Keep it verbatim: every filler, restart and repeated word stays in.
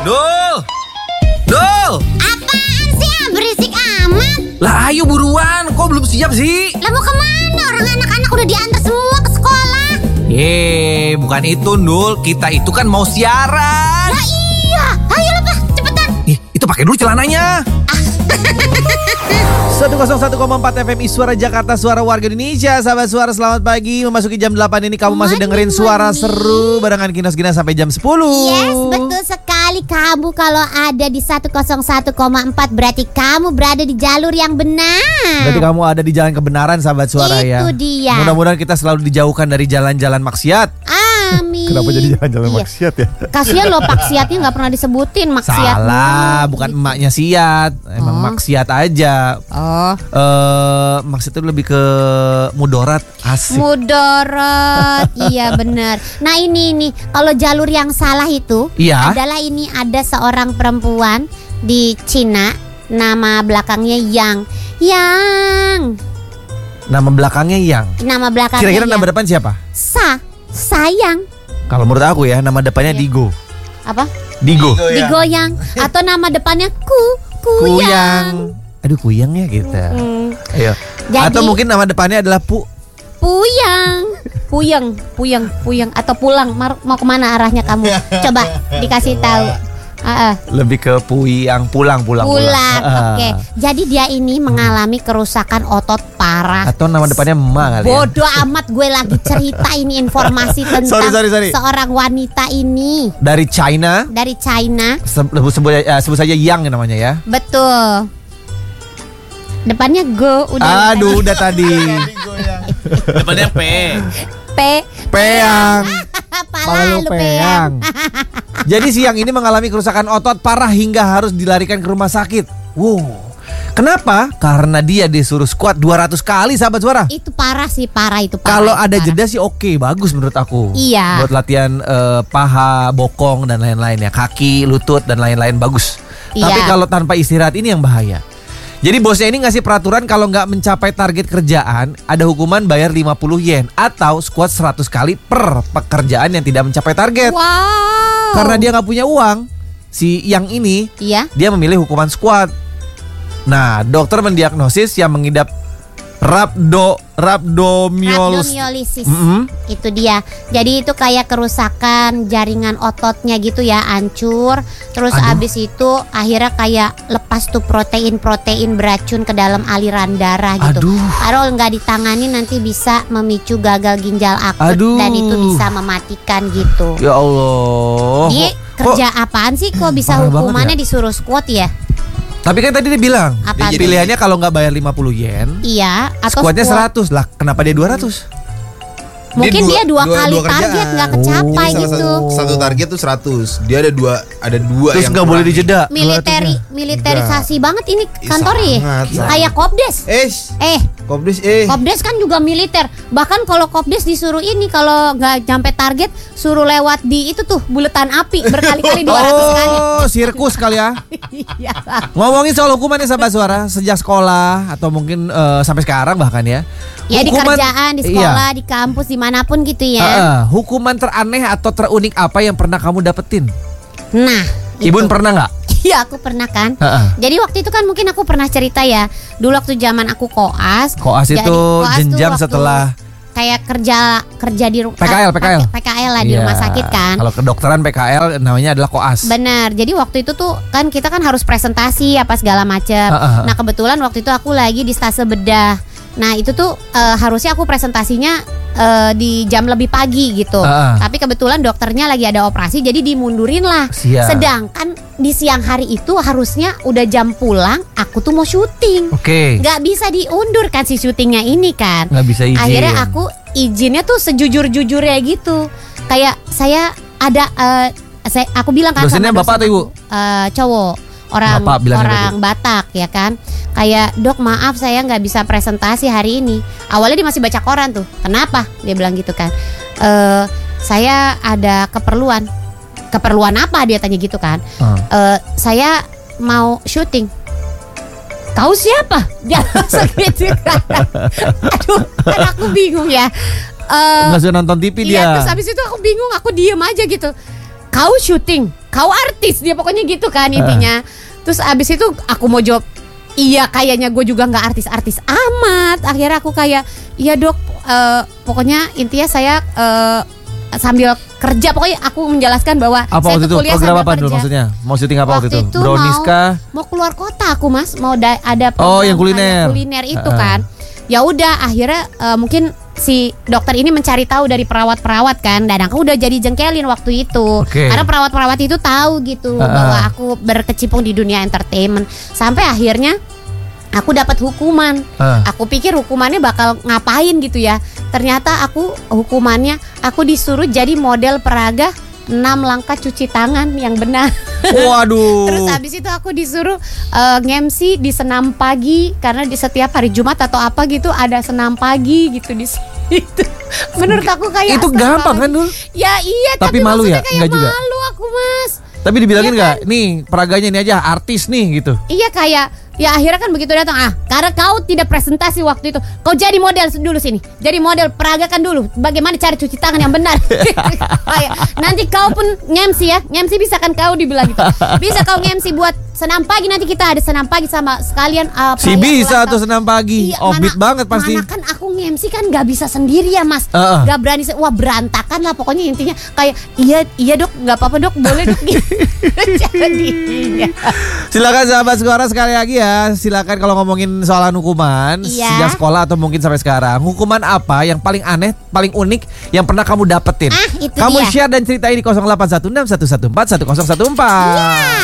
Dul! Dul! Apaan sih ah, berisik amat? Lah ayo buruan, kok belum siap sih? Lah mau kemana? Orang anak-anak udah diantar semua ke sekolah. Yeay, bukan itu Dul, kita itu kan mau siaran. Lah iya, ayo lah Pak, cepetan. Ih, itu pakai dulu celananya. seratus satu koma empat F M I Suara Jakarta, suara warga Indonesia. Sahabat Suara, selamat pagi. Memasuki jam delapan ini kamu masih dengerin suara seru barengan Kinos-Ginas sampai jam sepuluh. Yes, betul sekali. Kamu kalau ada di seratus satu koma empat berarti kamu berada di jalur yang benar. Berarti kamu ada di jalan kebenaran, sahabat Suara. Itu ya. Itu dia. Mudah-mudahan kita selalu dijauhkan dari jalan-jalan maksiat. Amin. Kenapa jadi jalan-jalan Iya. maksiat ya? Kasian loh maksiatnya gak pernah disebutin maksiat. Salah, bukan gitu. emaknya siat. Emang Oh. maksiat aja. Oh. Eh, maksudnya lebih ke mudarat. Asik. Mudarat. Iya benar. Nah ini nih, kalau jalur yang salah itu Iya. adalah ini ada seorang perempuan di Cina, nama belakangnya Yang. Yang. Nama belakangnya Yang. Nama belakangnya Kira-kira Yang. nama depan siapa? Sa. Sayang. Kalau menurut aku ya, nama depannya Iya. Digo. Apa? Digo. Digoyang. Atau nama depannya Ku. Kuyang. Kuyang. Aduh, Kuyang ya kita. Hmm. Ayo. Jadi- Atau mungkin nama depannya adalah Pu. Puyang. Puyeng, puyeng, puyeng atau pulang. Mar- mau kemana arahnya kamu? Coba dikasih tahu. Ah, ah. Lebih ke Puyang, pulang, pulang, Pulang. Ah. Oke. Jadi dia ini mengalami kerusakan otot parah. Atau nama depannya Emak kali ya. Bodoh amat, gue lagi cerita ini informasi tentang Sorry, sorry, sorry. seorang wanita ini Dari China. dari China. Sebut, sebut, eh, sebut saja Yang namanya ya. Betul. Depannya go udah. Aduh, udah tadi. Depannya P. P. Peyang. Pala lu peyang. Jadi si Yang ini mengalami kerusakan otot parah hingga harus dilarikan ke rumah sakit. Wow. Kenapa? Karena dia disuruh squat dua ratus kali, sahabat Suara. Itu parah sih, parah itu parah. Kalau itu ada parah. jeda sih oke, bagus menurut aku. Iya. Buat latihan eh, paha, bokong dan lain-lain ya, kaki, lutut dan lain-lain bagus. Iya. Tapi kalau tanpa istirahat ini yang bahaya. Jadi bosnya ini ngasih peraturan kalau nggak mencapai target kerjaan ada hukuman bayar lima puluh yen atau squat seratus kali per pekerjaan yang tidak mencapai target. Wow. Karena dia nggak punya uang, si Yang ini Iya. dia memilih hukuman squat. Nah, dokter mendiagnosis yang mengidap rhabdo rhabdomyolis. Rhabdomyolysis. Mm-mm. Itu dia. Jadi itu kayak kerusakan jaringan ototnya gitu ya, hancur. Terus Aduh. abis itu akhirnya kayak lepas tuh protein-protein beracun ke dalam aliran darah gitu. Aduh. Kalau nggak ditangani nanti bisa memicu gagal ginjal akut. Aduh. Dan itu bisa mematikan gitu. Ya Allah. Dia Kok- kerja apaan sih kok bisa Parah banget hukumannya ya. disuruh squat ya? Tapi kan tadi dia bilang Apa tuh? pilihannya kalau nggak bayar lima puluh yen, Iya, atau squatnya squat. seratus lah. Kenapa dia dua ratus? Mungkin dia dua, Dia dua- kali dua target kerjaan. nggak kecapai Salah gitu. Satu, satu target tuh seratus. Dia ada dua, ada dua Terus yang nggak boleh kurang. dijeda. Militeri, militerisasi banget ini Ih, kantornya. sangat, sangat. Kayak Kopdes. Eh, Eh, Kopdes eh. Kopdes kan juga militer. Bahkan kalau Kopdes disuruh ini kalau nggak sampai target suruh lewat di itu tuh buletan api berkali-kali dua ratus kali. Oh, sirkus kali ya. Iya. Ngomongin soal hukuman nih sahabat Suara, sejak sekolah atau mungkin eh, sampai sekarang bahkan ya. Ya di Hukuman- kerjaan, di Iya. sekolah, di kampus, dimanapun gitu ya. Heeh, hukuman teraneh atau terunik apa yang pernah kamu dapetin? Nah, Ibun itu. pernah nggak? Iya, aku pernah kan. Heeh. Jadi waktu itu kan mungkin aku pernah cerita ya. Dulu waktu zaman aku koas. Koas Jadi, itu koas tuh jenjang waktu setelah kayak kerja kerja di ru- P K L, P K L. P K L lah di Iya. rumah sakit kan. Kalau kedokteran P K L namanya adalah koas. Benar. Jadi waktu itu tuh kan kita kan harus presentasi apa segala macam. Ha-ha. Nah, kebetulan waktu itu aku lagi di stase bedah. Nah, itu tuh eh, harusnya aku presentasinya eh, di jam lebih pagi gitu. Ha-ha. Tapi kebetulan dokternya lagi ada operasi jadi dimundurin lah. Siap. Sedangkan di siang hari itu harusnya udah jam pulang, aku tuh mau syuting. Oke. Nggak bisa diundur kan si syutingnya ini kan. Nggak bisa izin. Akhirnya aku izinnya tuh sejujur-jujurnya gitu. Kayak saya ada eh, saya aku bilang kan Dosennya sama bapak atau dosen ibu? aku, eh, cowok. Orang Bapak bilangnya orang Batak ya kan. Kayak, "Dok, maaf saya nggak bisa presentasi hari ini." Awalnya dia masih baca koran tuh. "Kenapa?" dia bilang gitu kan. "Eh, saya ada keperluan." "Keperluan apa?" dia tanya gitu kan. Hmm. "Eh, saya mau syuting." "Kau siapa?" Dia langsung gitu kan. Aduh, kan aku bingung ya. Eh, Nggak suka nonton T V iya, dia. terus habis itu aku bingung, aku diem aja gitu. "Kau syuting?" kau artis, dia pokoknya gitu kan intinya. Terus abis itu aku mau jawab, iya kayaknya gue juga nggak artis-artis amat. Akhirnya aku kayak, iya dok, uh, pokoknya intinya saya uh, sambil kerja, pokoknya aku menjelaskan bahwa apa saya waktu tuh itu kuliah program sambil apa kerja. dulu maksudnya? Mau syuting apa waktu, Waktu itu? itu Brownies mau, kah? mau keluar kota aku mas, mau da- ada program Oh, yang kayak kuliner. kuliner itu Uh-uh. kan. Ya udah akhirnya uh, mungkin si dokter ini mencari tahu dari perawat-perawat kan, dan aku udah jadi jengkelin waktu itu. Oke. Karena perawat-perawat itu tahu gitu Uh-uh. bahwa aku berkecimpung di dunia entertainment. Sampai akhirnya aku dapat hukuman. Uh. Aku pikir hukumannya bakal ngapain gitu ya. Ternyata aku hukumannya aku disuruh jadi model peraga enam langkah cuci tangan yang benar. Waduh. Terus habis itu aku disuruh uh, nge-M C di senam pagi, karena di setiap hari Jumat atau apa gitu ada senam pagi gitu di situ. Menurut aku kayak Itu gampang kan, Dul? Ya iya, Tapi tapi, malu ya? maksudnya kayak Enggak juga? malu aku mas. Tapi dibilangin Iya nggak, nih peraganya ini aja artis nih gitu. Iya kayak ya akhirnya kan begitu datang, ah karena kau tidak presentasi waktu itu, kau jadi model dulu sini, jadi model peragakan dulu bagaimana cara cuci tangan yang benar. Kayak, nanti kau pun nge-M C ya, nge-M C bisa kan kau dibilang gitu, bisa kau nge-M C buat senam pagi, nanti kita ada senam pagi sama sekalian uh, Si perayaan bisa ulang tuh tahun. senam pagi, Iya, obit mana- banget pasti. Mana kan aku nge-M C kan nggak bisa sendiri ya mas, Uh-uh. nggak berani se- wah berantakan lah pokoknya intinya kayak iya iya dok nggak apa-apa dok boleh dok gitu. Jadinya. Silakan sahabat Suara sekali lagi ya. Silakan kalau ngomongin soalan hukuman Iya. sejak sekolah atau mungkin sampai sekarang. Hukuman apa yang paling aneh, paling unik yang pernah kamu dapetin? Ah, itu Kamu dia. share dan ceritain di nol delapan satu enam satu satu empat satu nol satu empat.